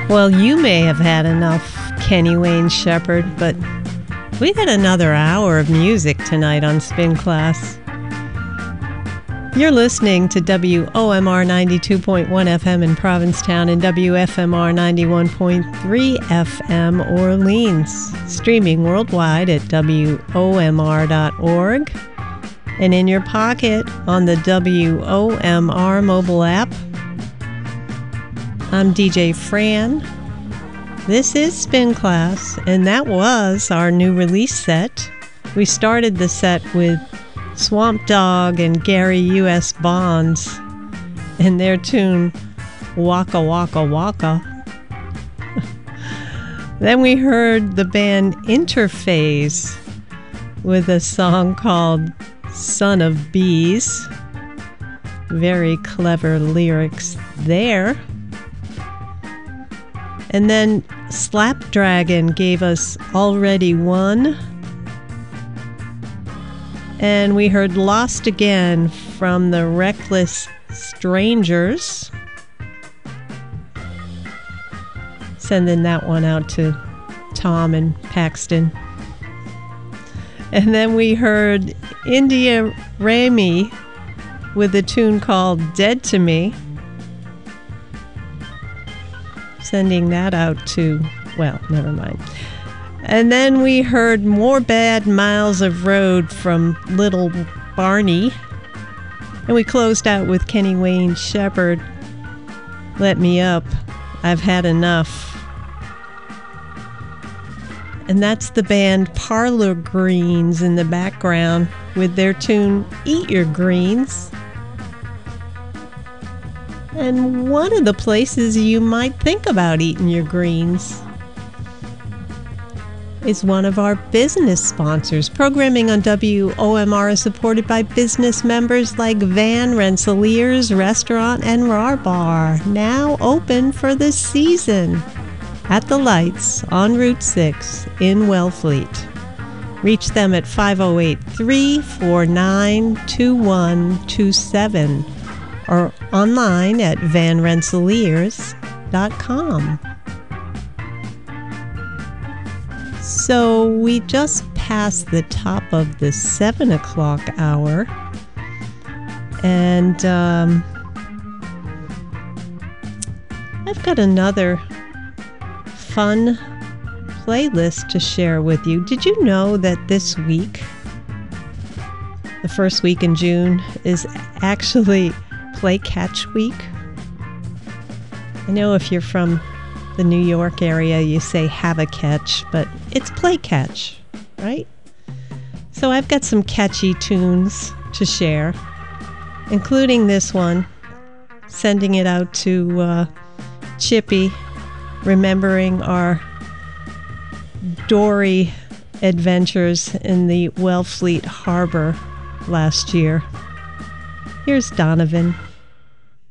Well, you may have had enough, Kenny Wayne Shepherd, but we got another hour of music tonight on Spin Class. You're listening to WOMR 92.1 FM in Provincetown and WFMR 91.3 FM Orleans. Streaming worldwide at WOMR.org and in your pocket on the WOMR mobile app. I'm DJ Fran. This is Spin Class, and that was our new release set. We started the set with Swamp Dogg and Gary U.S. Bonds and their tune Waka Waka Waka. Then we heard the band Interphase with a song called Son of Bees. Very clever lyrics there. And then Slapdragon gave us Already Won. And we heard Lost Again from the Reckless Strangers. Sending that one out to Tom and Paxton. And then we heard India Rami with a tune called Dead to Me. Sending that out to, well, never mind. And then we heard More Bad Miles of Road from Little Barney. And we closed out with Kenny Wayne Shepherd, Let Me Up, I've Had Enough. And that's the band Parlor Greens in the background with their tune Eat Your Greens. And one of the places you might think about eating your greens is one of our business sponsors. Programming on WOMR is supported by business members like Van Rensselaers Restaurant and RAR Bar, now open for the season at the Lights on Route 6 in Wellfleet. Reach them at 508-349-2127 or online at vanrensselaers.com. So we just passed the top of the 7 o'clock hour, and I've got another fun playlist to share with you. Did you know that this week, the first week in June, is actually Play Catch Week? I know if you're from the New York area, you say have a catch, but it's Play Catch, right? So I've got some catchy tunes to share, including this one, sending it out to Chippy, remembering our dory adventures in the Wellfleet Harbor last year. Here's Donovan.